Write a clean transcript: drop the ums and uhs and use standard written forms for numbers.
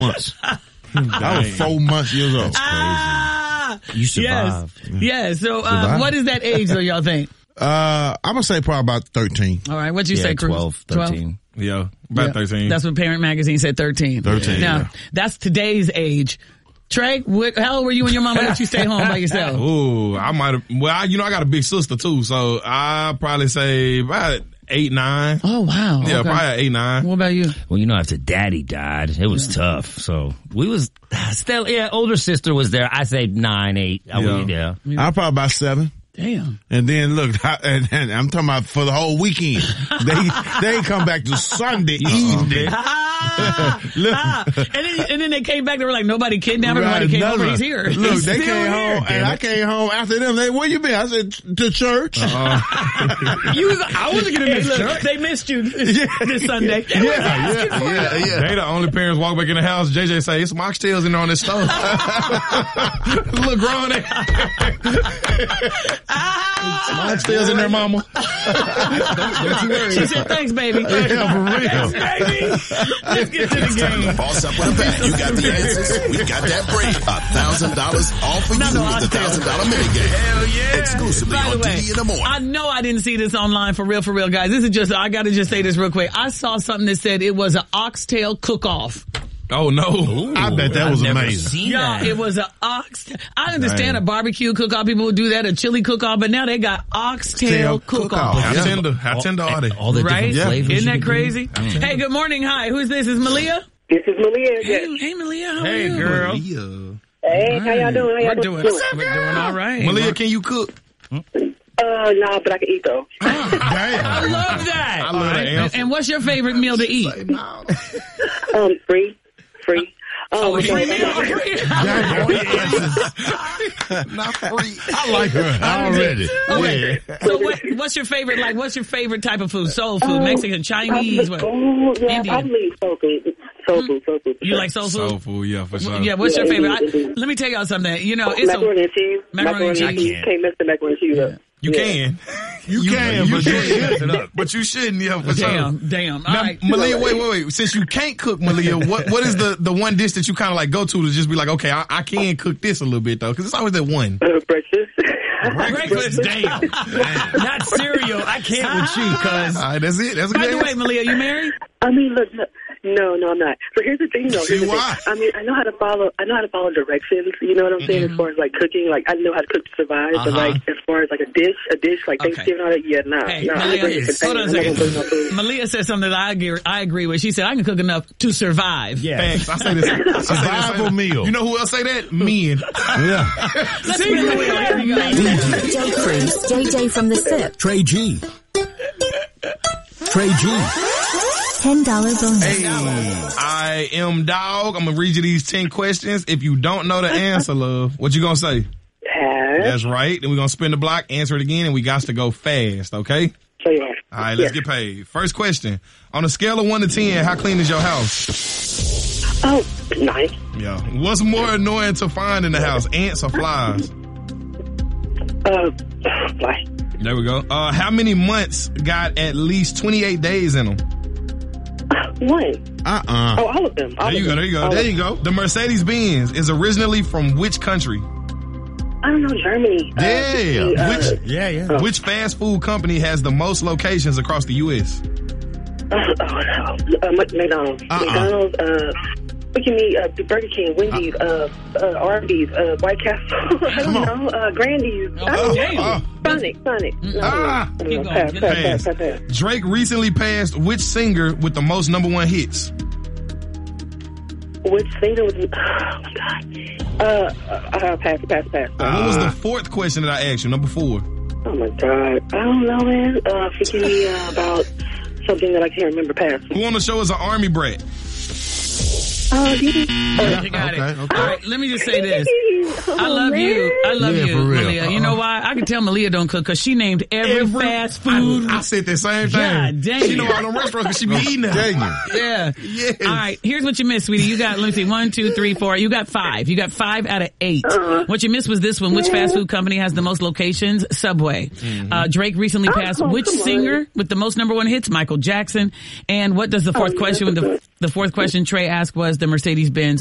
months. I was 4 months years old. You survived. Yes. So, what is that age though, y'all think? I'm gonna say probably about 13. All right. What'd you say, Cruz? 12, 13. Yeah, about 13. That's what Parent Magazine said, 13. 13. Now, that's today's age. Trey, how old were you when your mama let you stay home by yourself? Ooh, I might have. Well, I got a big sister too, so I'll probably say about 8, 9. Oh wow. Yeah, okay. probably 8, 9. What about you? Well, after daddy died, it was tough. So we was still, older sister was there. I say 9, 8. I'm probably about 7. Damn. And then look, and I'm talking about for the whole weekend. They come back to Sunday evening. And then they came back. They were like, nobody kidnapped him. Nobody came over. He's here. Look, He's they still came here. home, and I came home after them. Where you been? I said to church. I wasn't gonna miss church. They missed you this Sunday. Yeah. They the only parents walk back in the house. JJ say, it's some oxtails in there on this stove. Little grown oxtails in there, mama. Don't you worry. She said, thanks, baby. Yeah, for real. Thanks, baby. Let's get to the game. Boss up with a bet. You got the answers. We got that bread. $1,000 all for you with the $1,000 minigame. Hell yeah. Exclusively By the on way, DD in the morning. I know I didn't see this online for real, guys. This is just, I gotta just say this real quick. I saw something that said it was an oxtail cook-off. Oh no. Ooh, I bet that was amazing. Seen that. It was an oxtail. I understand a barbecue cook-off. People would do that, a chili cook-off, but now they got oxtail cook-off. How tender are they? All the Right? different flavors. Isn't you that can crazy? do. Hey, good morning. Hi. Who's this? Is Malia? This is Malia. Yes. Hey, Malia. How are Hey, you? girl. Hey, how y'all doing? We're doing all right. Malia, can you cook? Nah, but I can eat though. I love that. I love that answer. And what's your favorite meal to eat? Free. Free meal? Not free. I like her already. Okay. So what's your favorite, what's your favorite type of food? Soul food, Mexican, Chinese, what? Indian? Probably soul food. Soul food. You like soul food? Soul food, yeah, for sure. Yeah, what's your favorite? Let me tell y'all something. It's macaroni and cheese. Macaroni and cheese. You can't mess the macaroni and cheese up. You can. You can, but you shouldn't. But you shouldn't, yeah, for sure. Damn. Now, All right. Malia, wait. Since you can't cook, Malia, what is the one dish that you kind of go to just be like, okay, I can cook this a little bit though, because it's always that one. Breakfast. Breakfast, damn. Not cereal. I can't with you, cuz. All right, that's it. That's a By good the way, Malia, you married? I mean, look. No, I'm not. So here's the thing, though. See why? I mean, I know how to follow directions. You know what I'm saying? As far as cooking, I know how to cook to survive. But as far as a dish like Thanksgiving, all that, yeah, nah. Hey, nah. Malia, hold on a second. Malia said something that I agree with. She said, I can cook enough to survive. Yeah. Facts. I say this. Survival meal. You know who else say that? Men. Yeah. Let's spin the wheel. Here we go. DJ Cruz, JJ from the SIP. Trey G. $10 bonus. Hey, I am dog. I'm gonna read you these 10 questions. If you don't know the answer, love, what you gonna say? That's right. Then we're gonna spin the block, answer it again, and we got to go fast, okay? So, yeah. All right, let's get paid. First question. On a scale of 1 to 10, how clean is your house? Oh, 9. Yeah. What's more annoying to find in the house, ants or flies? Fly. There we go. How many months got at least 28 days in them? 1. Oh, all of them. There you go. The Mercedes-Benz is originally from which country? I don't know, Germany. Which fast food company has the most locations across the U.S.? McDonald's. McDonald's, look at me, Burger King, Wendy's, Arby's, White Castle, I don't know, Grandy's. Sonic. Keep going. Pass. Drake recently passed which singer with the most #1 hits? Which singer was, oh my God. Pass. What was the fourth question that I asked you, number 4? Oh my God. I don't know, man. Forgive me about something that I can't remember. Pass. Who on the show is an Army brat? You got it. All right, let me just say this. I love you. I love you, Malia. You know why? I can tell Malia don't cook because she named every fast food. I said the same thing. God dang. She know all them restaurants because she be eating them. Yeah. Yes. All right, here's what you missed, sweetie. You got, let me see, 1, 2, 3, 4. You got 5. You got 5 out of 8. What you missed was this one. Which fast food company has the most locations? Subway. Drake recently passed which singer with the most #1 hits? Michael Jackson. And what does the fourth question with the The fourth question Trey asked was the Mercedes-Benz